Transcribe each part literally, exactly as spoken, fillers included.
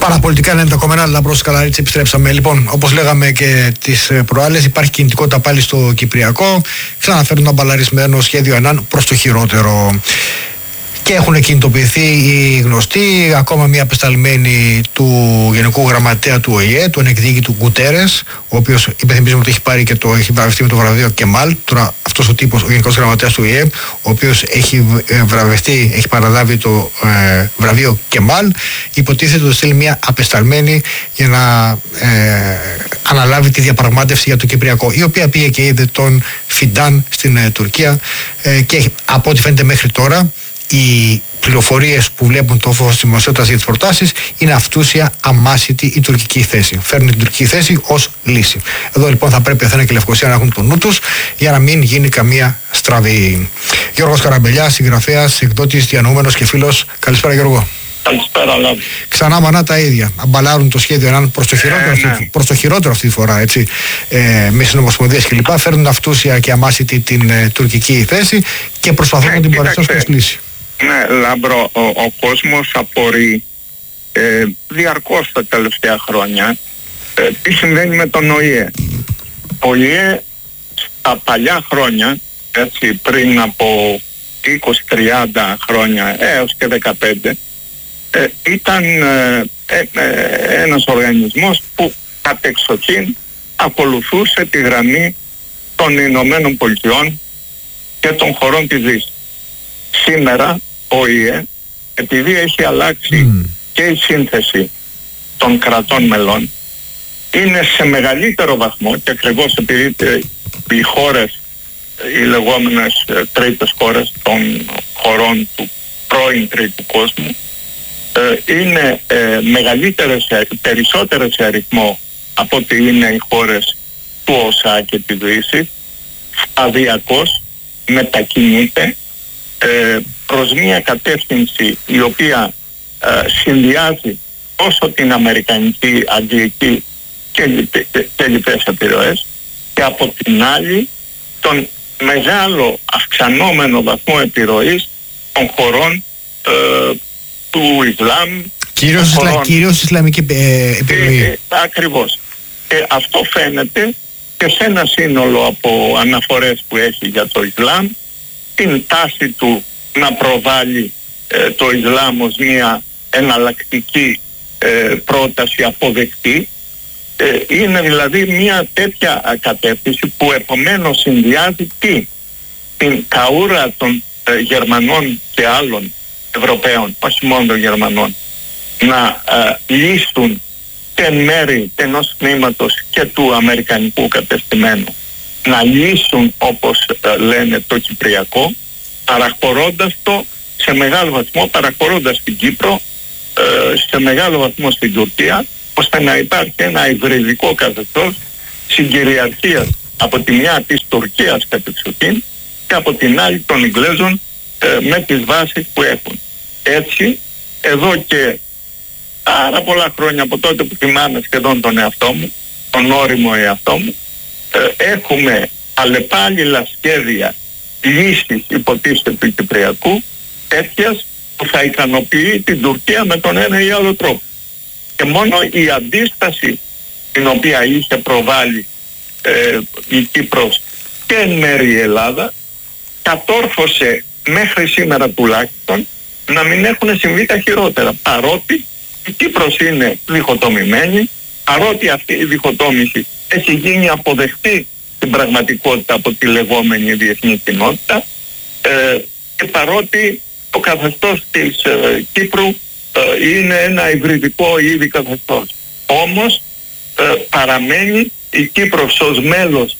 Παραπολιτικά είναι τα κομμένα, αλλά προς Καλαρίτσι επιστρέψαμε. Λοιπόν, όπως λέγαμε και τις προάλλες, υπάρχει κινητικότητα πάλι στο Κυπριακό. Ξαναφέρουν ένα μπαλαρισμένο σχέδιο ΕΝΑΝ προς το χειρότερο. Και έχουν κινητοποιηθεί οι γνωστοί, ακόμα μια απεσταλμένη του Γενικού Γραμματέα του Ο Η Ε, τον εκδίκητου Γκουτέρες, ο οποίος υπενθυμίζουμε ότι έχει πάρει και το έχει βραβευτεί με το βραβείο Κεμάλ. Τώρα αυτός ο τύπος, ο Γενικός Γραμματέας του Ο Η Ε, ο οποίος έχει βραβευτεί, έχει παραλάβει το ε, βραβείο Κεμάλ, υποτίθεται ότι στείλει μια απεσταλμένη για να ε, αναλάβει τη διαπραγμάτευση για το Κυπριακό, η οποία πήγε και είδε τον Φιντάν στην ε, Τουρκία ε, και από ό,τι φαίνεται μέχρι τώρα οι πληροφορίες που βλέπουν το φως της δημοσιότητας για τις προτάσεις είναι αυτούσια αμάσιτη η τουρκική θέση. Φέρνουν την τουρκική θέση ως λύση. Εδώ λοιπόν θα πρέπει η Αθήνα και η Λευκοσία να έχουν το νου τους για να μην γίνει καμία στραβή. Γιώργος Καραμπελιάς, συγγραφέας, εκδότης, διανοούμενος και φίλος. Καλησπέρα Γιώργο. Καλησπέρα, Λάβη. Ξανά μανά τα ίδια. Αμπαλάρουν το σχέδιο έναν προς το χειρότερο, ε, ναι. προς το χειρότερο αυτή τη φορά, έτσι, ε, με συνομοσπονδίες κλπ. Φέρνουν αυτούσια και αμάσιτη την ε, τουρκική θέση και προσπαθούν να την παρουσιάσουν ως λύση. Ναι, Λάμπρο, ο, ο κόσμος απορεί ε, διαρκώς τα τελευταία χρόνια ε, τι συμβαίνει με τον Ο Η Ε. Ο Η Ε στα παλιά χρόνια, έτσι, πριν από είκοσι τριάντα χρόνια έως και δεκαπέντε, ε, ήταν ε, ε, ε, ένας οργανισμός που κατεξοχήν ακολουθούσε τη γραμμή των Ηνωμένων Πολιτειών και των χωρών της Δύσης. Σήμερα ο Ο Η Ε, επειδή έχει αλλάξει mm. και η σύνθεση των κρατών μελών, είναι σε μεγαλύτερο βαθμό, και ακριβώς επειδή οι χώρες, οι λεγόμενες τρίτες χώρες των χωρών του πρώην τρίτου κόσμου, είναι μεγαλύτερες, περισσότερες σε αριθμό από ότι είναι οι χώρες του Ο Σ Α και τη Δύση, σταδιακώς μετακινείται Ε, προς μια κατεύθυνση η οποία ε, συνδυάζει όσο την αμερικανική, αγγλική και, και, και λοιπές επιρροές, και από την άλλη τον μεγάλο αυξανόμενο βαθμό επιρροής των χωρών ε, του Ισλάμ, κυρίως, χωρών, κυρίως Ισλαμική ε, επιρροή. Ε, ε, ακριβώς. Και αυτό φαίνεται και σε ένα σύνολο από αναφορές που έχει για το Ισλάμ, την τάση του να προβάλλει ε, το Ισλάμ ως μια εναλλακτική ε, πρόταση αποδεκτή. Ε, είναι δηλαδή μια τέτοια κατεύθυνση που επομένως συνδυάζει τι? Την καούρα των ε, Γερμανών και άλλων Ευρωπαίων, όχι μόνο των Γερμανών, να ε, λύσουν και μέρη ενός τμήματος και του αμερικανικού κατεστημένου, να λύσουν, όπως ε, λένε, το Κυπριακό, παραχωρώντας το σε μεγάλο βαθμό, παραχωρώντας την Κύπρο ε, σε μεγάλο βαθμό στην Τουρκία, ώστε να υπάρχει ένα υβριδικό καθεστώς συγκυριαρχίας από τη μια της Τουρκίας κατεξοχήν και από την άλλη των Ιγγλέζων ε, με τις βάσεις που έχουν. Έτσι, εδώ και πάρα πολλά χρόνια, από τότε που θυμάμαι σχεδόν τον εαυτό μου, τον όριμο εαυτό μου, ε, έχουμε αλλεπάλληλα σχέδια λύσης, υποτίθεται, του Κυπριακού, τέτοιας που θα ικανοποιεί την Τουρκία με τον ένα ή άλλο τρόπο. Και μόνο η αντίσταση την οποία είχε προβάλει ε, η Κύπρος και εν μέρει η Ελλάδα κατόρθωσε μέχρι σήμερα τουλάχιστον να μην έχουν συμβεί τα χειρότερα, παρότι η Κύπρος είναι διχοτομημένη, παρότι αυτή η διχοτόμηση έχει γίνει αποδεκτή στην πραγματικότητα από τη λεγόμενη διεθνή κοινότητα, ε, και παρότι το καθεστώς της ε, Κύπρου ε, είναι ένα υβριδικό ήδη καθεστώς. Όμως ε, παραμένει η Κύπρος ως μέλος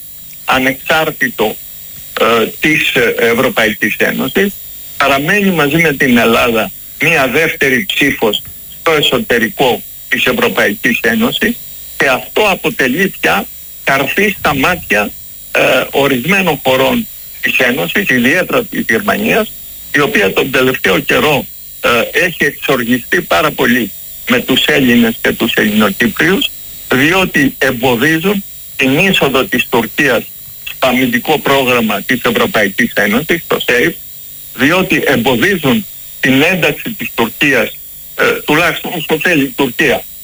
ανεξάρτητο ε, της Ευρωπαϊκής Ένωσης, παραμένει μαζί με την Ελλάδα μια δεύτερη ψήφος στο εσωτερικό της Ευρωπαϊκής Ένωσης, και αυτό αποτελεί πια καρφί στα μάτια ε, ορισμένων χωρών της Ένωσης, ιδιαίτερα της Γερμανίας, η οποία τον τελευταίο καιρό ε, έχει εξοργιστεί πάρα πολύ με τους Έλληνες και τους Ελληνοκύπριους, διότι εμποδίζουν την είσοδο της Τουρκίας στο αμυντικό πρόγραμμα της Ευρωπαϊκής Ένωσης, το ΣΕΙΦ, διότι εμποδίζουν την ένταξη της Τουρκίας, ε, τουλάχιστον όσο θέλει η Τουρκία,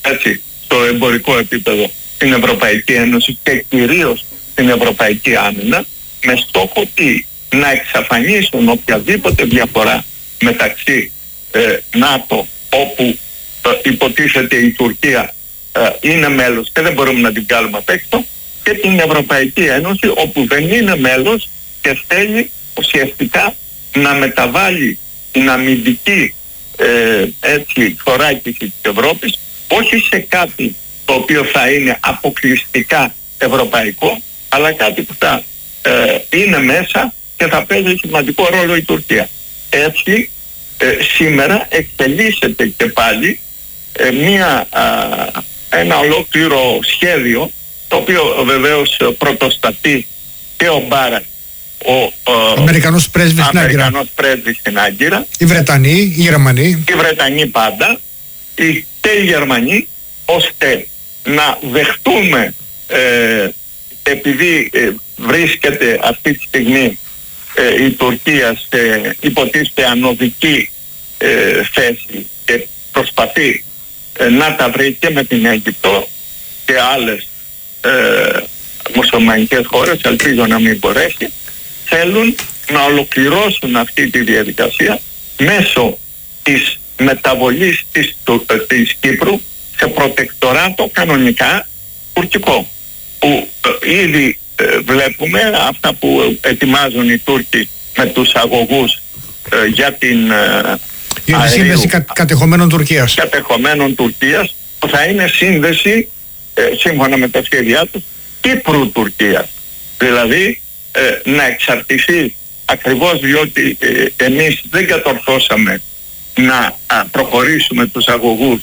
έτσι, στο εμπορικό επίπεδο στην Ευρωπαϊκή Ένωση και κυρίως στην Ευρωπαϊκή Άμυνα, με στόχο τι, να εξαφανίσουν οποιαδήποτε διαφορά μεταξύ ε, ΝΑΤΟ, όπου ε, υποτίθεται η Τουρκία ε, είναι μέλος και δεν μπορούμε να την βγάλουμε απ' έξω, και την Ευρωπαϊκή Ένωση, όπου δεν είναι μέλος και θέλει ουσιαστικά να μεταβάλει την αμυντική ε, έτσι, θωράκιση της Ευρώπης, όχι σε κάτι το οποίο θα είναι αποκλειστικά ευρωπαϊκό, αλλά κάτι που θα ε, είναι μέσα και θα παίζει σημαντικό ρόλο η Τουρκία. Έτσι ε, σήμερα εκτελήσεται και πάλι ε, μια, α, ένα ολόκληρο σχέδιο, το οποίο βεβαίως πρωτοστατεί και ο Μπάρακ, ο Αμερικανός πρέσβης στην Άγκυρα, πρέσβης στην Άγκυρα, οι Βρετανοί, οι Γερμανοί, οι Βρετανοί πάντα, οι, και οι Γερμανοί, ώστε να δεχτούμε ε, επειδή ε, βρίσκεται αυτή τη στιγμή ε, η Τουρκία σε υποτίθεται ανωδική ε, θέση και προσπαθεί ε, να τα βρει και με την Αίγυπτο και άλλες ε, μουσουλμανικές χώρες, ελπίζω να μην μπορέσει, θέλουν να ολοκληρώσουν αυτή τη διαδικασία μέσω της μεταβολής της, του, της Κύπρου σε προτεκτοράτο κανονικά τουρκικό, που ε, ήδη ε, βλέπουμε αυτά που ετοιμάζουν οι Τούρκοι με τους αγωγούς ε, για την ε, για τη σύνδεση κα, κατεχομένων Τουρκίας κατεχομένων Τουρκίας, που θα είναι σύνδεση ε, σύμφωνα με τα σχέδιά τους Κύπρου-Τουρκίας, δηλαδή ε, να εξαρτηθεί, ακριβώς διότι ε, εμείς δεν κατορθώσαμε να α, προχωρήσουμε τους αγωγούς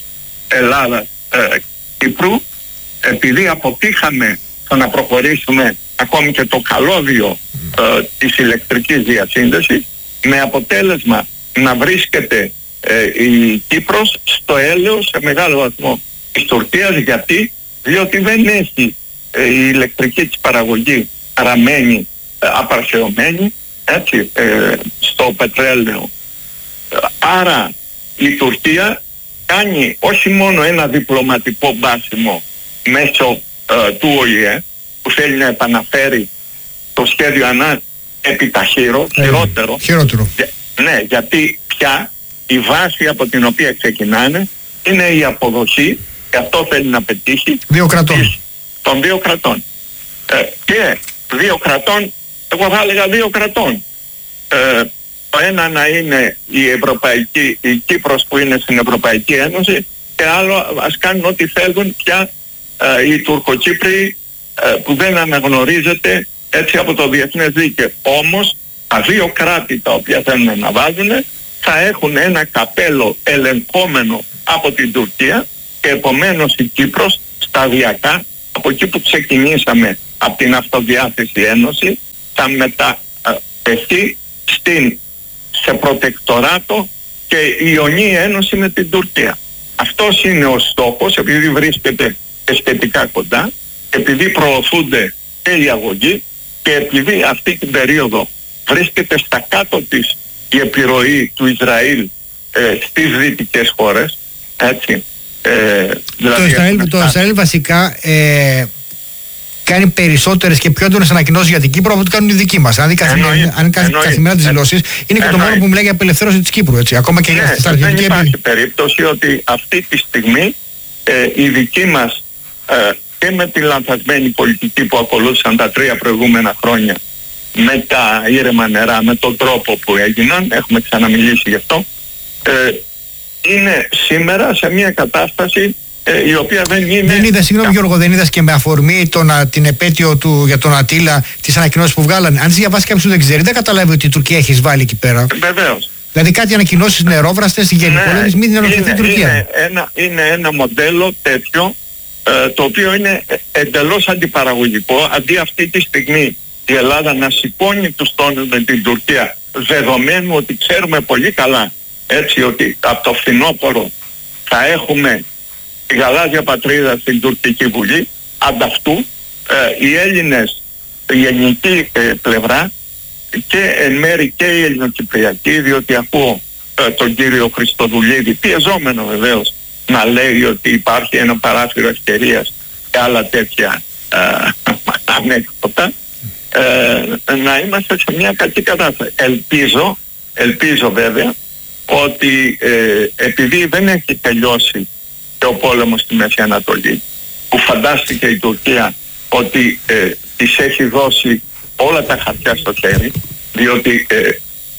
Ελλάδα-Κύπρου, ε, επειδή αποτύχαμε το να προχωρήσουμε ακόμη και το καλώδιο ε, της ηλεκτρικής διασύνδεσης, με αποτέλεσμα να βρίσκεται ε, η Κύπρος στο έλεος σε μεγάλο βαθμό της Τουρκίας. Γιατί? Διότι δεν έχει ε, η ηλεκτρική της παραγωγή παραμένει ε, απαρχαιωμένη, έτσι, ε, στο πετρέλαιο. Άρα η Τουρκία κάνει όχι μόνο ένα διπλωματικό μπάσιμο μέσω ε, του Ο Ε Ε, που θέλει να επαναφέρει το σχέδιο ανά επιταχύρω, ε, χειρότερο. χειρότερο. Για, ναι, γιατί πια η βάση από την οποία ξεκινάνε είναι η αποδοχή, και αυτό θέλει να πετύχει, δύο κρατών. Της, των δύο κρατών. Ε, και δύο κρατών, εγώ θα έλεγα δύο κρατών. Ε, το ένα να είναι η Ευρωπαϊκή, η Κύπρος που είναι στην Ευρωπαϊκή Ένωση, και άλλο ας κάνουν ό,τι θέλουν πια ε, οι Τουρκοκύπριοι ε, που δεν αναγνωρίζεται έτσι από το διεθνές δίκαιο. Όμως τα δύο κράτη τα οποία θέλουν να βάζουν θα έχουν ένα καπέλο ελεγχόμενο από την Τουρκία, και επομένως η Κύπρος σταδιακά από εκεί που ξεκινήσαμε από την Αυτοδιάθεση Ένωση θα μετατεθεί στην σε προτεκτοράτο και Ιωνική Ένωση με την Τουρκία. Αυτός είναι ο στόχος, επειδή βρίσκεται σχετικά κοντά, επειδή προωθούνται και οι αγωγοί, και επειδή αυτή την περίοδο βρίσκεται στα κάτω της η επιρροή του Ισραήλ ε, στις δυτικές χώρες, έτσι. Ε, δηλαδή το, Ισραήλ, το Ισραήλ βασικά ε, κάνει περισσότερες και πιο έντονες ανακοινώσεις για την Κύπρο από ό,τι κάνουν οι δικοί μας. Αν κάνει καθημερινά τις δηλώσεις, είναι και το μόνο που μιλάει για απελευθέρωση της Κύπρου. Έτσι. Ακόμα και ναι, για στρατηγική. Δεν υπάρχει περίπτωση ότι αυτή τη στιγμή ε, οι δικοί μας ε, και με τη λανθασμένη πολιτική που ακολούθησαν τα τρία προηγούμενα χρόνια, με τα ήρεμα νερά, με τον τρόπο που έγιναν, έχουμε ξαναμιλήσει γι' αυτό, ε, είναι σήμερα σε μια κατάσταση ε, η οποία δεν είναι... Δεν είδα, συγγνώμη Γιώργο, δεν είδας και με αφορμή τον, την επέτειο του για τον Ατήλα τις ανακοινώσεις που βγάλανε? Αν διαβάσει κάποιος που δεν ξέρει, δεν καταλάβει ότι η Τουρκία έχει εισβάλει εκεί πέρα. Βεβαίως. Δηλαδή κάτι ανακοινώσεις νερόβραστες, γενικόλογες, μην την ανακοινωθεί η Τουρκία. Είναι ένα, είναι ένα μοντέλο τέτοιο, ε, το οποίο είναι εντελώς αντιπαραγωγικό. Αντί αυτή τη στιγμή η Ελλάδα να σηκώνει τους τόνους με την Τουρκία, δεδομένου ότι ξέρουμε πολύ καλά, έτσι, ότι από το φθινόπωρο θα έχουμε τη γαλάζια πατρίδα στην Τουρκική Βουλή, ανταυτού ε, οι Έλληνες, η ελληνική ε, πλευρά και εν μέρει και η ελληνοκυπριακή, διότι ακούω ε, τον κύριο Χριστοδουλίδη, πιεζόμενο βεβαίως να λέει ότι υπάρχει ένα παράθυρο ευκαιρίας και άλλα τέτοια ε, ανέκδοτα, ε, να είμαστε σε μια κακή κατάσταση. Ελπίζω, ελπίζω βέβαια ότι ε, επειδή δεν έχει τελειώσει και ο πόλεμος στη Μέση Ανατολή, που φαντάστηκε η Τουρκία ότι ε, της έχει δώσει όλα τα χαρτιά στο χέρι, διότι ε,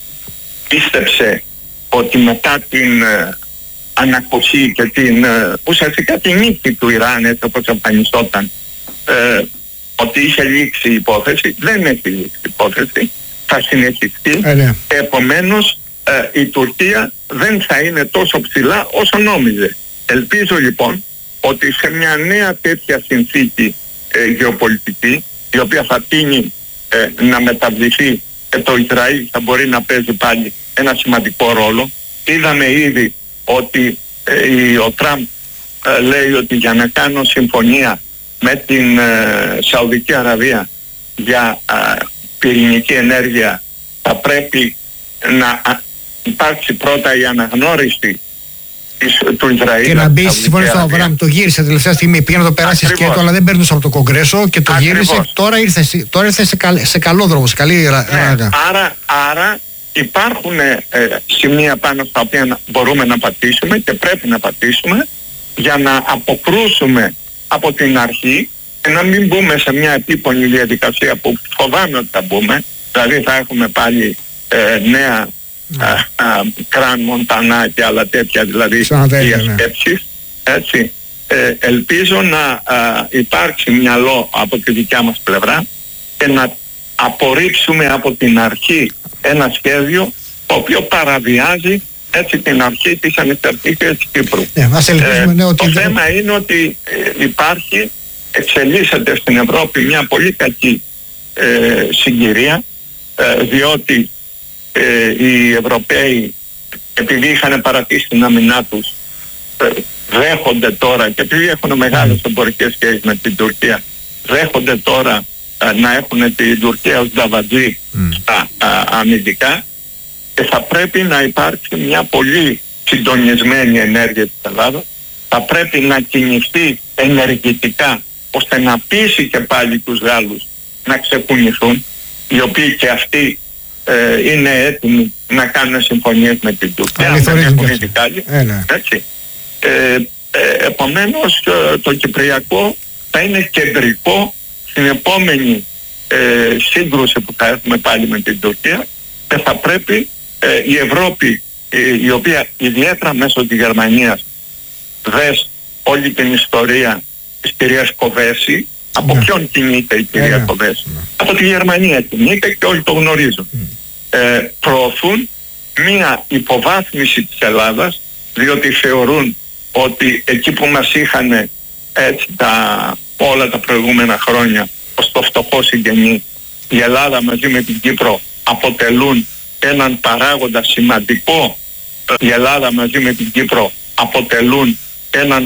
πίστεψε ότι μετά την ε, ανακοχή και την ε, ουσιαστικά την νίκη του Ιράν, έτσι όπως εμφανιζόταν, ε, ότι είχε λήξει η υπόθεση. Δεν έχει λήξει η υπόθεση, θα συνεχιστεί. Ε, ναι. Επομένως ε, η Τουρκία δεν θα είναι τόσο ψηλά όσο νόμιζε. Ελπίζω λοιπόν ότι σε μια νέα τέτοια συνθήκη ε, γεωπολιτική, η οποία θα τείνει ε, να μεταβληθεί και το Ισραήλ θα μπορεί να παίζει πάλι ένα σημαντικό ρόλο. Είδαμε ήδη ότι ε, ο Τραμπ ε, λέει ότι για να κάνω συμφωνία με την ε, Σαουδική Αραβία για ε, πυρηνική ενέργεια θα πρέπει να α, υπάρξει πρώτα η αναγνώριση του Ισραήλ. Και να μπει στη συμφωνία στο Αβραάμ. Το γύρισε τελευταία στιγμή. Πήγε να το περάσει σκέτο, αλλά δεν περνούσε από το Κογκρέσο και το Ακριβώς. γύρισε. Τώρα ήρθε, τώρα ήρθε σε, καλ, σε καλό δρόμο, σε καλή ράγα. Ναι, άρα, άρα υπάρχουν ε, σημεία πάνω στα οποία μπορούμε να πατήσουμε και πρέπει να πατήσουμε για να αποκρούσουμε από την αρχή και να μην μπούμε σε μια επίπονη διαδικασία που φοβάμαι ότι θα μπούμε. Δηλαδή θα έχουμε πάλι ε, νέα mm. Κραν Μοντανά και άλλα τέτοια, δηλαδή διασκέψεις, ναι. έτσι. Ε, ελπίζω να α, υπάρξει μυαλό από τη δικιά μας πλευρά και να απορρίψουμε από την αρχή ένα σχέδιο το οποίο παραβιάζει έτσι την αρχή της ανεξαρτησίας της Κύπρου. Ναι, ε, ναι, ότι το θέμα είναι ότι ε, υπάρχει, εξελίσσεται στην Ευρώπη μια πολύ κακή ε, συγκυρία, ε, διότι ε, οι Ευρωπαίοι, επειδή είχαν παρατήσει την αμυνά τους, ε, δέχονται τώρα, και επειδή έχουν μεγάλες εμπορικές σχέσεις με την Τουρκία, δέχονται τώρα ε, να έχουν την Τουρκία ως νταβατζή mm. στα α, αμυντικά, και θα πρέπει να υπάρξει μια πολύ συντονισμένη ενέργεια της Ελλάδας. Θα πρέπει να κινηθεί ενεργητικά ώστε να πείσει και πάλι τους Γάλλους να ξεκουνηθούν, οι οποίοι και αυτοί ε, είναι έτοιμοι να κάνουν συμφωνίες με την Τουρκία, δεν έχουν ήδη κάνει, έτσι. Ε, ε, επομένως ε, το Κυπριακό θα είναι κεντρικό στην επόμενη ε, σύγκρουση που θα έχουμε πάλι με την Τουρκία, και θα πρέπει ε, η Ευρώπη, ε, η οποία ιδιαίτερα μέσω της Γερμανίας, δες όλη την ιστορία της κυρίας Κοβέση, από ναι. ποιον κινείται η κυρία ναι. Κοβέση, ναι. από τη Γερμανία κινείται και όλοι το γνωρίζουν. Mm. Ε, προωθούν μία υποβάθμιση της Ελλάδας, διότι θεωρούν ότι εκεί που μας είχαν έτσι τα, όλα τα προηγούμενα χρόνια ως το φτωχό συγγενή, η Ελλάδα μαζί με την Κύπρο αποτελούν έναν παράγοντα σημαντικό, η Ελλάδα μαζί με την Κύπρο αποτελούν έναν